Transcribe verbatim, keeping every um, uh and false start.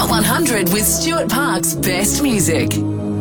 Hot one hundred with Stuart Park's best music.